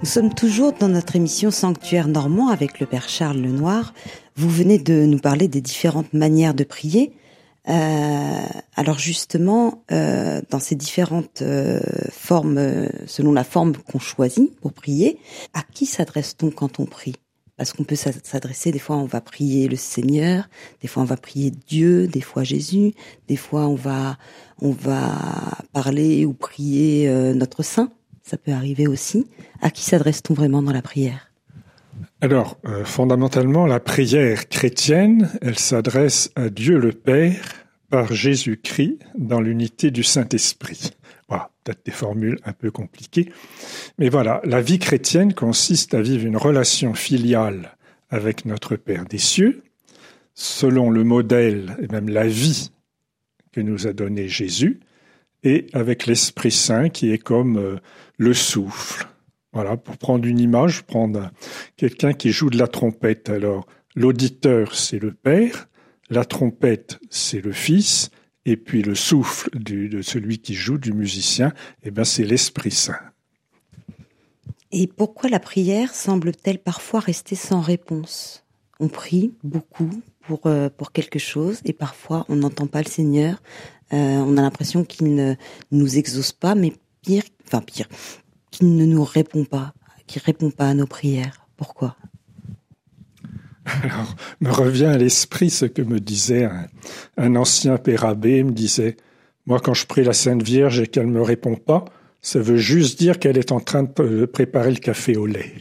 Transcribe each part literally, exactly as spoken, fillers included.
Nous sommes toujours dans notre émission Sanctuaire Normand avec le Père Charles Lenoir. Vous venez de nous parler des différentes manières de prier. Euh, alors justement, euh, dans ces différentes euh, formes, euh, selon la forme qu'on choisit pour prier, à qui s'adresse-t-on quand on prie ? Parce qu'on peut s'adresser, des fois on va prier le Seigneur, des fois on va prier Dieu, des fois Jésus, des fois on va on va parler ou prier euh, notre Saint. Ça peut arriver aussi. À qui s'adresse-t-on vraiment dans la prière ? Alors, euh, fondamentalement, la prière chrétienne, elle s'adresse à Dieu le Père par Jésus-Christ dans l'unité du Saint-Esprit. Voilà, peut-être des formules un peu compliquées. Mais voilà, la vie chrétienne consiste à vivre une relation filiale avec notre Père des cieux, selon le modèle et même la vie que nous a donné Jésus, et avec l'Esprit Saint qui est comme euh, le souffle. Voilà, pour prendre une image, prendre quelqu'un qui joue de la trompette. Alors, l'auditeur, c'est le Père, la trompette, c'est le Fils, et puis le souffle du, de celui qui joue, du musicien, eh ben, c'est l'Esprit Saint. Et pourquoi la prière semble-t-elle parfois rester sans réponse ? On prie beaucoup pour, euh, pour quelque chose, et parfois on n'entend pas le Seigneur. Euh, on a l'impression qu'il ne nous exauce pas, mais pire, enfin pire, qu'il ne nous répond pas, qu'il répond pas à nos prières. Pourquoi ? Alors, me revient à l'esprit ce que me disait un, un ancien père abbé, il me disait, moi quand je prie la Sainte Vierge et qu'elle me répond pas, ça veut juste dire qu'elle est en train de préparer le café au lait.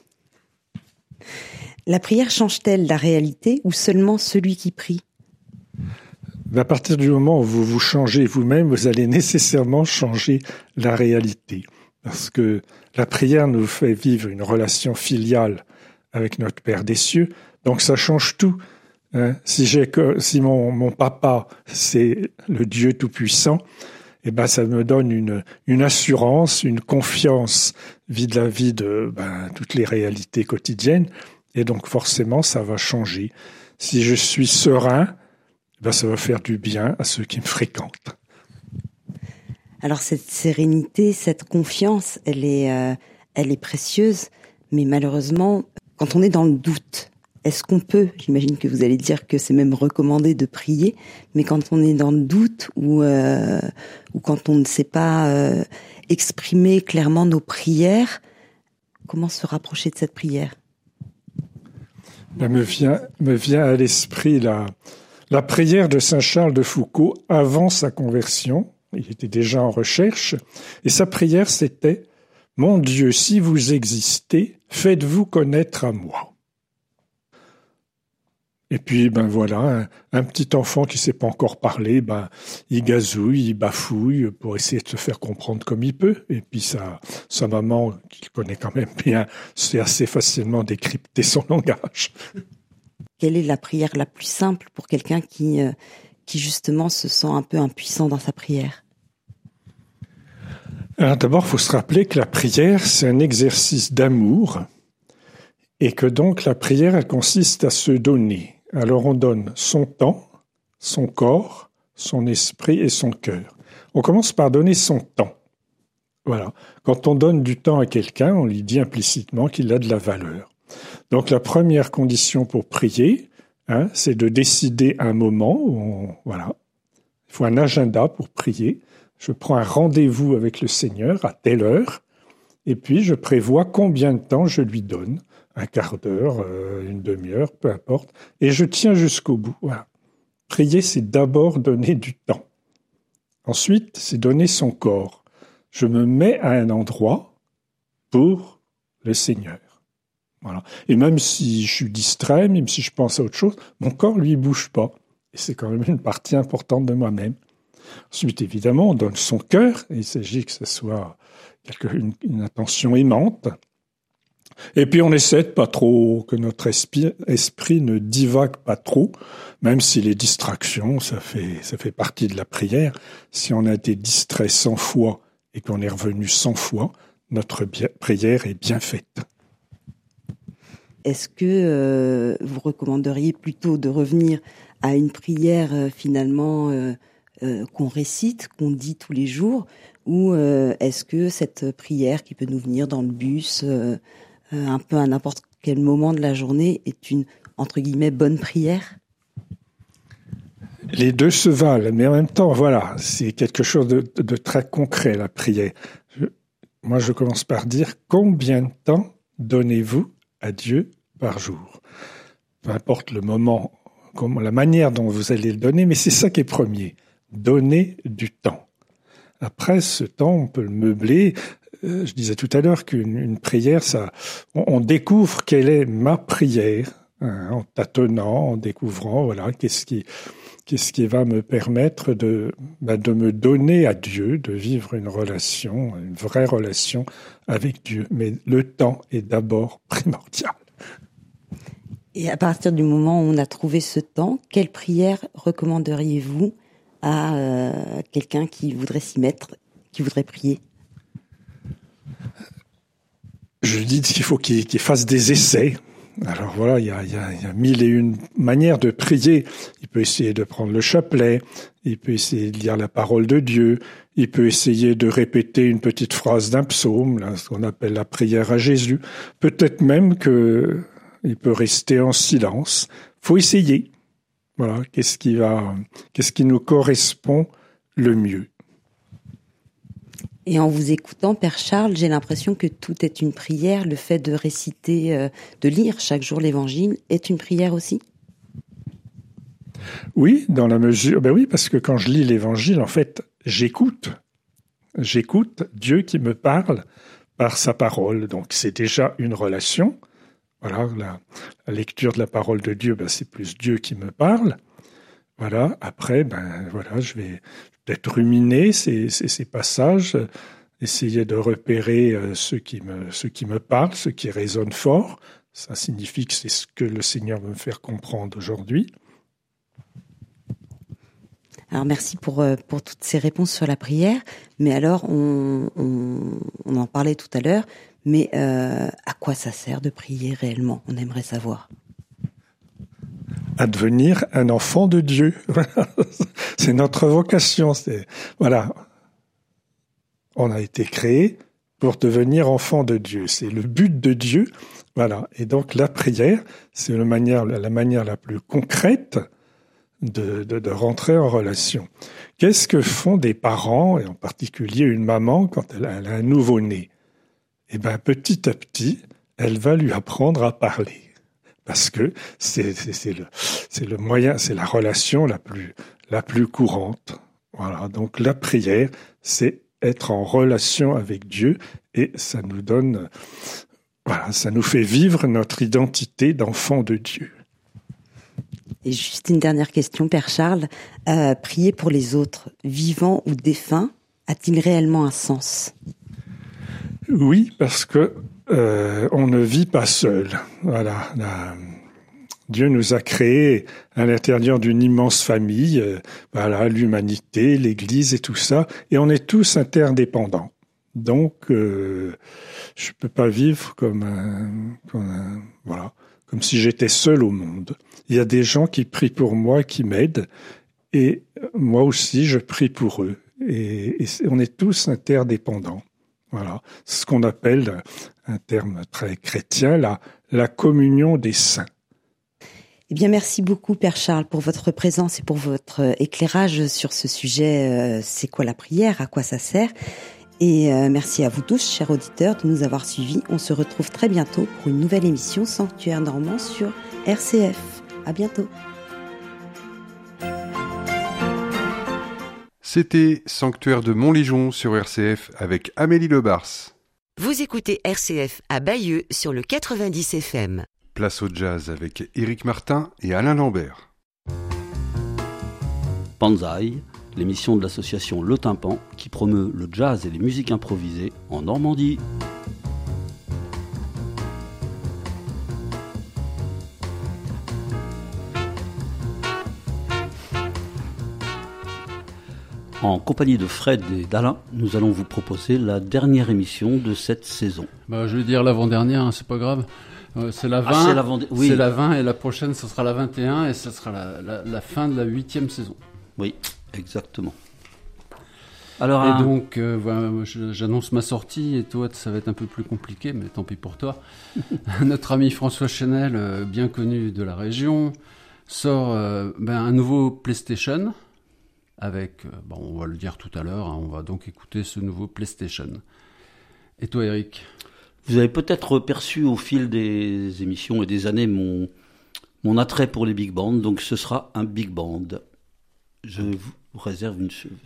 La prière change-t-elle la réalité ou seulement celui qui prie ? À partir du moment où vous vous changez vous-même, vous allez nécessairement changer la réalité. Parce que la prière nous fait vivre une relation filiale avec notre Père des cieux, donc ça change tout. Hein. Si, j'ai, si mon, mon papa, c'est le Dieu Tout-Puissant, eh ben ça me donne une, une assurance, une confiance vis-à-vis de ben, toutes les réalités quotidiennes, et donc forcément ça va changer. Si je suis serein, ben ça va faire du bien à ceux qui me fréquentent. Alors cette sérénité, cette confiance, elle est, euh, elle est précieuse, mais malheureusement, quand on est dans le doute, est-ce qu'on peut, j'imagine que vous allez dire que c'est même recommandé de prier, mais quand on est dans le doute ou, euh, ou quand on ne sait pas euh, exprimer clairement nos prières, comment se rapprocher de cette prière ? Ben, me vient, me vient à l'esprit la, la prière de saint Charles de Foucauld avant sa conversion. Il était déjà en recherche, et sa prière c'était « Mon Dieu, si vous existez, faites-vous connaître à moi ». Et puis, ben voilà, un, un petit enfant qui ne sait pas encore parler, ben, il gazouille, il bafouille pour essayer de se faire comprendre comme il peut. Et puis sa, sa maman, qu'il connaît quand même bien, sait assez facilement décrypter son langage. Quelle est la prière la plus simple pour quelqu'un qui... Euh, qui justement se sent un peu impuissant dans sa prière ? Alors d'abord, il faut se rappeler que la prière, c'est un exercice d'amour et que donc la prière, elle consiste à se donner. Alors on donne son temps, son corps, son esprit et son cœur. On commence par donner son temps. Voilà. Quand on donne du temps à quelqu'un, on lui dit implicitement qu'il a de la valeur. Donc la première condition pour prier, Hein, c'est de décider un moment où on, voilà, il faut un agenda pour prier. Je prends un rendez-vous avec le Seigneur à telle heure, et puis je prévois combien de temps je lui donne, un quart d'heure, euh, une demi-heure, peu importe, et je tiens jusqu'au bout. Voilà. Prier, c'est d'abord donner du temps. Ensuite, c'est donner son corps. Je me mets à un endroit pour le Seigneur. Voilà. Et même si je suis distrait, même si je pense à autre chose, mon corps, lui, bouge pas. Et c'est quand même une partie importante de moi-même. Ensuite, évidemment, on donne son cœur. Et il s'agit que ce soit quelque, une, une attention aimante. Et puis, on essaie de pas trop, que notre esprit, esprit ne divague pas trop, même si les distractions, ça fait, ça fait partie de la prière. Si on a été distrait cent fois et qu'on est revenu cent fois, notre bien, prière est bien faite. Est-ce que euh, vous recommanderiez plutôt de revenir à une prière euh, finalement euh, euh, qu'on récite, qu'on dit tous les jours, ou euh, est-ce que cette prière qui peut nous venir dans le bus, euh, euh, un peu à n'importe quel moment de la journée, est une, entre guillemets, bonne prière ? Les deux se valent, mais en même temps, voilà, c'est quelque chose de, de très concret, la prière. Je, moi, je commence par dire, combien de temps donnez-vous à Dieu par jour ? Peu importe le moment, comment, la manière dont vous allez le donner, mais c'est ça qui est premier. Donner du temps. Après, ce temps, on peut le meubler. Euh, je disais tout à l'heure qu'une une prière, ça, on, on découvre quelle est ma prière, hein, en tâtonnant, en découvrant, voilà, qu'est-ce qui, qu'est-ce qui va me permettre de, bah, de me donner à Dieu, de vivre une relation, une vraie relation avec Dieu. Mais le temps est d'abord primordial. Et à partir du moment où on a trouvé ce temps, quelle prière recommanderiez-vous à euh, quelqu'un qui voudrait s'y mettre, qui voudrait prier ? Je dis qu'il faut qu'il, qu'il fasse des essais. Alors voilà, il y a, il y a, il y a mille et une manières de prier. Il peut essayer de prendre le chapelet, il peut essayer de lire la parole de Dieu, il peut essayer de répéter une petite phrase d'un psaume, là, ce qu'on appelle la prière à Jésus. Peut-être même que il peut rester en silence. Faut essayer. Voilà, qu'est-ce qui va, qu'est-ce qui nous correspond le mieux. Et en vous écoutant, Père Charles, j'ai l'impression que tout est une prière. Le fait de réciter, euh, de lire chaque jour l'Évangile est une prière aussi ? Oui, dans la mesure... Ben oui, parce que quand je lis l'Évangile, en fait, j'écoute. J'écoute Dieu qui me parle par sa parole. Donc c'est déjà une relation. Voilà, la, la lecture de la parole de Dieu, ben, c'est plus Dieu qui me parle. Voilà, après, ben voilà, je vais peut-être ruminer ces, ces, ces passages, essayer de repérer euh, ceux qui me, ceux qui me parlent, ceux qui résonnent fort. Ça signifie que c'est ce que le Seigneur veut me faire comprendre aujourd'hui. Alors merci pour euh, pour toutes ces réponses sur la prière. Mais alors, on, on, on en parlait tout à l'heure, mais euh, à quoi ça sert de prier réellement ? On aimerait savoir. À devenir un enfant de Dieu. C'est notre vocation. C'est, voilà. On a été créé pour devenir enfant de Dieu. C'est le but de Dieu. Voilà. Et donc, la prière, c'est la manière, la manière la plus concrète de, de, de rentrer en relation. Qu'est-ce que font des parents, et en particulier une maman, quand elle a, elle a un nouveau-né? Eh ben, petit à petit, elle va lui apprendre à parler. Parce que c'est, c'est, c'est, le, c'est le moyen, c'est la relation la plus, la plus courante. Voilà. Donc la prière, c'est être en relation avec Dieu et ça nous donne, voilà, ça nous fait vivre notre identité d'enfant de Dieu. Et juste une dernière question, Père Charles. Euh, prier pour les autres, vivants ou défunts, a-t-il réellement un sens ? Oui, parce que Euh, on ne vit pas seul. Voilà. La... Dieu nous a créés à l'intérieur d'une immense famille, euh, voilà, l'humanité, l'Église et tout ça, et on est tous interdépendants. Donc, euh, je peux pas vivre comme un, comme un, voilà, comme si j'étais seul au monde. Il y a des gens qui prient pour moi, qui m'aident, et moi aussi, je prie pour eux. Et, et on est tous interdépendants. Voilà, c'est ce qu'on appelle, un terme très chrétien, la, la communion des saints. Eh bien, merci beaucoup, Père Charles, pour votre présence et pour votre éclairage sur ce sujet. Euh, c'est quoi la prière ? À quoi ça sert ? Et euh, merci à vous tous, chers auditeurs, de nous avoir suivis. On se retrouve très bientôt pour une nouvelle émission Sanctuaire Normand sur R C F. À bientôt. C'était Sanctuaire de Montligeon sur R C F avec Amélie Lebars. Vous écoutez R C F à Bayeux sur le quatre-vingt-dix F M. Place au jazz avec Éric Martin et Alain Lambert. Banzai, l'émission de l'association Le Tympan qui promeut le jazz et les musiques improvisées en Normandie. En compagnie de Fred et d'Alain, nous allons vous proposer la dernière émission de cette saison. Bah, je vais dire l'avant-dernière, hein, c'est pas grave. Euh, c'est la vingt, ah, c'est, l'avant... oui. c'est la vingt et la prochaine, ce sera la vingt et un et ce sera la, la, la fin de la huitième saison. Oui, exactement. Alors, et un... donc, euh, voilà, je, j'annonce ma sortie, et toi, ça va être un peu plus compliqué, mais tant pis pour toi. Notre ami François Chanel, euh, bien connu de la région, sort euh, ben, un nouveau PlayStation, avec, euh, bon, on va le dire tout à l'heure, hein, on va donc écouter ce nouveau PlayStation. Et toi, Eric ? Vous avez peut-être perçu au fil des émissions et des années mon, mon attrait pour les big bands, donc ce sera un big band. Je vous réserve une... Ce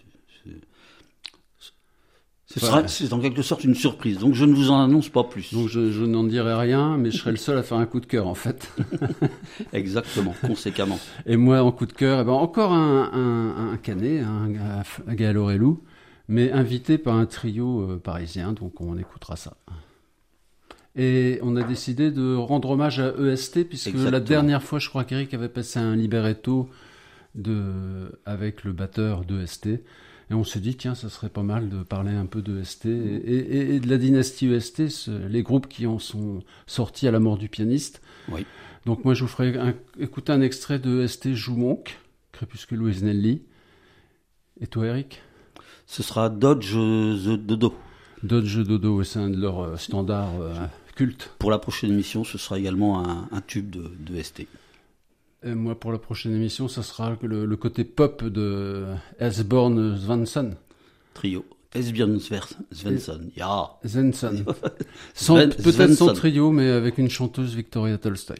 sera, c'est en quelque sorte une surprise, donc je ne vous en annonce pas plus. Donc je, je n'en dirai rien, mais je serai le seul à faire un coup de cœur en fait. Exactement, conséquemment. Et moi en coup de cœur, eh ben, encore un, un, un canet, un, un Gaël Aurelou, mais invité par un trio euh, parisien, donc on écoutera ça. Et on a décidé de rendre hommage à E S T, puisque Exactement. La dernière fois, je crois qu'Eric avait passé un libretto de, avec le batteur d'E S T. Et on s'est dit, tiens, ça serait pas mal de parler un peu d'E S T et, et, et de la dynastie E S T, les groupes qui en sont sortis à la mort du pianiste. Oui. Donc moi, je vous ferai un, écouter un extrait de E S T Joue Monk, Crépuscule Nelly. Et toi, Eric ? Ce sera Dodge the Dodo. Dodge Dodo, c'est un de leurs euh, standards euh, cultes. Pour la prochaine émission, ce sera également un, un tube de, de S T. Et moi, pour la prochaine émission, ça sera le, le côté pop de Esbjörn Svensson. Trio. Esbjörn Svensson. Ja. Yeah. Svensson. Sans, Sven, peut-être Svensson. Sans trio, mais avec une chanteuse Victoria Tolstoy.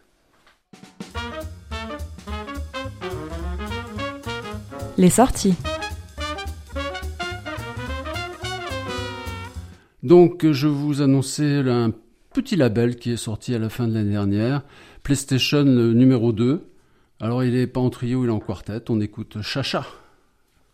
Les sorties. Donc, je vous annonçais un petit label qui est sorti à la fin de l'année dernière, PlayStation numéro deux. Alors, il n'est pas en trio, il est en quartet. On écoute Chacha.